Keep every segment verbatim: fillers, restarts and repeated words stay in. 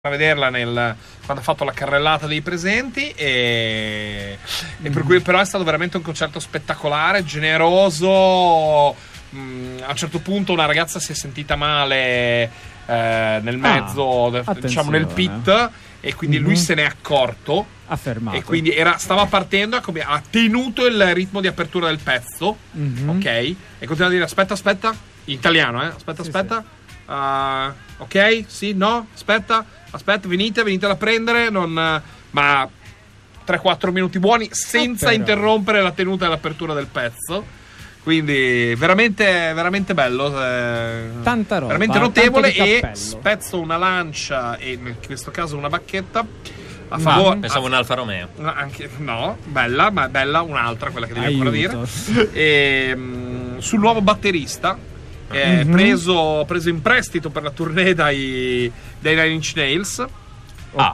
a vederla nel, quando ha fatto la carrellata dei presenti e, mm. e per cui però è stato veramente un concerto spettacolare, generoso. Mm, a un certo punto una ragazza si è sentita male eh, nel mezzo, ah, diciamo nel pit, e quindi mm-hmm. lui se n'è accorto, ha fermato, e quindi era, stava partendo, ha tenuto il ritmo di apertura del pezzo, mm-hmm. ok, e continua a dire aspetta aspetta in italiano, eh aspetta sì, aspetta sì. Uh, ok, sì, no, aspetta, aspetta, venite, venite a prendere, non, ma tre quattro minuti buoni senza oh, interrompere la tenuta e l'apertura del pezzo. Quindi veramente, veramente bello, eh, tanta roba, veramente notevole. E spezzo una lancia, e in questo caso una bacchetta a favore. Ah, pensavo un Alfa Romeo. Anche, no, bella, ma bella un'altra, quella che devi ancora dire. E, mh, sul nuovo batterista. Eh, mm-hmm. preso, preso in prestito per la tournée dai, dai Nine Inch Nails. Ok.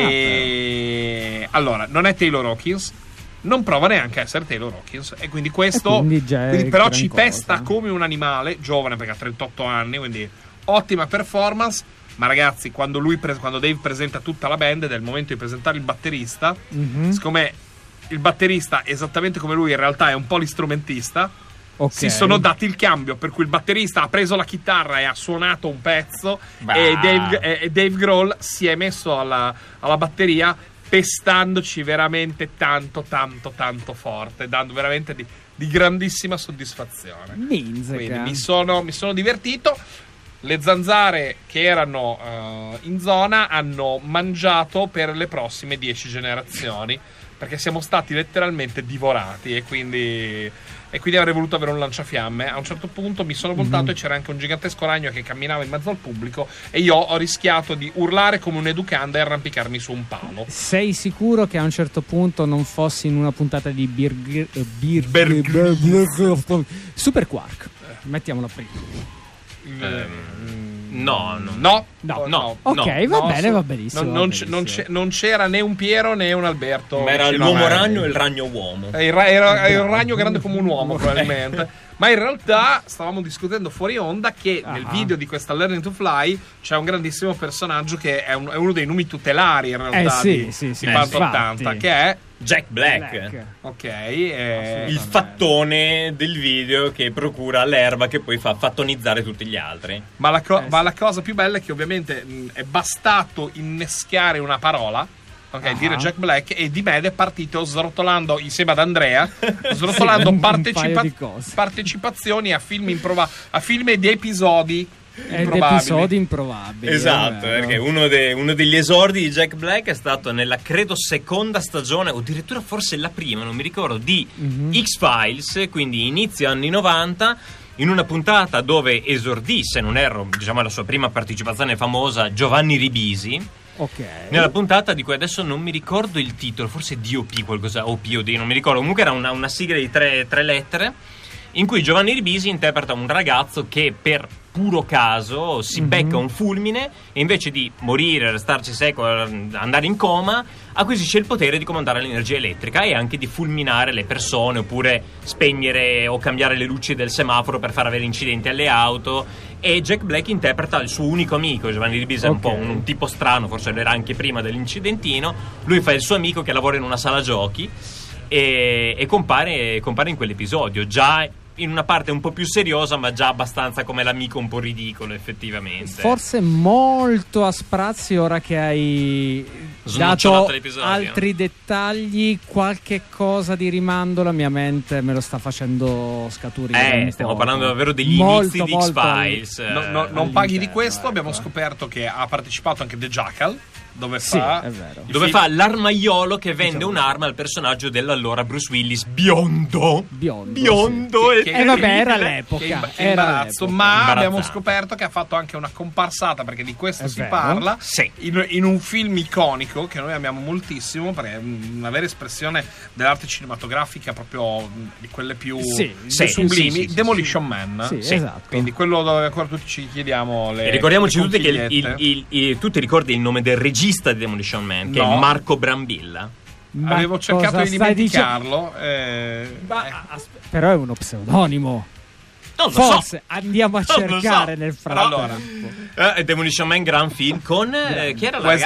E ah, allora, non è Taylor Hawkins, non prova neanche a essere Taylor Hawkins, e quindi questo, e quindi, già quindi però ci cosa. pesta come un animale, giovane perché ha trentotto anni, quindi ottima performance. Ma ragazzi, quando lui pre- quando Dave presenta tutta la band ed è il momento di presentare il batterista, mm-hmm. siccome il batterista, esattamente come lui, in realtà è un po' l'istrumentista, okay. si sono dati il cambio, per cui il batterista ha preso la chitarra e ha suonato un pezzo e Dave, e Dave Grohl si è messo alla, alla batteria, pestandoci veramente tanto tanto tanto forte, dando veramente di, di grandissima soddisfazione. Minzica. Quindi mi sono, mi sono divertito. Le zanzare che erano uh, in zona hanno mangiato per le prossime dieci generazioni, perché siamo stati letteralmente divorati, e quindi e quindi avrei voluto avere un lanciafiamme. A un certo punto mi sono voltato mm-hmm. e c'era anche un gigantesco ragno che camminava in mezzo al pubblico, e io ho rischiato di urlare come un educanda e arrampicarmi su un palo. Sei sicuro che a un certo punto non fossi in una puntata di Bir, Bir, Bir, Bir, Bir Super Quark? Mettiamola prima. Um, no, no, no, no, no. Ok, no, va no, bene, so, va benissimo. Non, va non, benissimo. C- non, c- non c'era né un Piero né un Alberto. Ma era l'uomo ragno e il ragno uomo. Era, era, era un ragno grande come un uomo, probabilmente. Ma in realtà stavamo discutendo fuori onda che ah. nel video di questa Learning to Fly c'è un grandissimo personaggio che è, un, è uno dei numi tutelari in realtà eh sì, di, sì, sì, di Band ottanta, che è Jack Black, Black. Ok, eh, il fattone del video che procura l'erba che poi fa fattonizzare tutti gli altri. Ma la, co- eh, ma sì. la cosa più bella è che ovviamente mh, è bastato innescare una parola, ok, uh-huh. dire Jack Black, e di me è partito srotolando insieme ad Andrea, srotolando sì, partecipa- partecipazioni a film improva- a film e di episodi improbabili. episodi improbabili. Esatto, eh, perché uno, de- uno degli esordi di Jack Black è stato nella credo seconda stagione, o addirittura forse la prima, non mi ricordo, di mm-hmm. X-Files, quindi inizio anni novanta, in una puntata dove esordì, se non erro, diciamo la sua prima partecipazione famosa, Giovanni Ribisi. Ok. Nella puntata di cui adesso non mi ricordo il titolo, forse D O P qualcosa, o P O D, non mi ricordo, comunque era una, una sigla di tre, tre lettere, in cui Giovanni Ribisi interpreta un ragazzo che per puro caso si mm-hmm. becca un fulmine e invece di morire, restarci secco, andare in coma, acquisisce il potere di comandare l'energia elettrica e anche di fulminare le persone, oppure spegnere o cambiare le luci del semaforo per far avere incidenti alle auto. E Jack Black interpreta il suo unico amico. Giovanni Ribisi è okay. un po' un, un tipo strano, forse lo era anche prima dell'incidentino. Lui fa il suo amico che lavora in una sala giochi e, e compare, compare in quell'episodio, già in una parte un po' più seriosa, ma già abbastanza come l'amico un po' ridicolo, effettivamente. Forse molto a sprazzi, ora che hai dato altri no? dettagli, qualche cosa di rimando la mia mente me lo sta facendo scaturire. Eh, stiamo parlando davvero degli molto, inizi di X-Files. No, no, non paghi di questo, abbiamo scoperto che ha partecipato anche The Jackal, dove sì, fa è vero. dove fa l'armaiolo che vende diciamo. un'arma al personaggio dell'allora Bruce Willis, biondo biondo, biondo sì. e che, che vabbè era l'epoca, che, imba- che era imbarazzo l'epoca. Ma abbiamo scoperto che ha fatto anche una comparsata, perché di questo è si vero. parla sì. in, in un film iconico che noi amiamo moltissimo, perché è una vera espressione dell'arte cinematografica, proprio di quelle più sì, sì, sublimi, sì, sì, sì, Demolition sì. Man, sì, sì. esatto. Quindi quello dove ancora tutti ci chiediamo le, e ricordiamoci le tutti che il, il, il, il, tu ti ricordi il nome del regista di Demolition Man, che no. è Marco Brambilla. Ma avevo cercato di stai dimenticarlo eh, Ma, eh. Però è uno pseudonimo. Non lo Forse so. andiamo a Non lo cercare so. nel frattempo. Allora, Eh, Demolition Man, gran film con eh, chi era la Wesley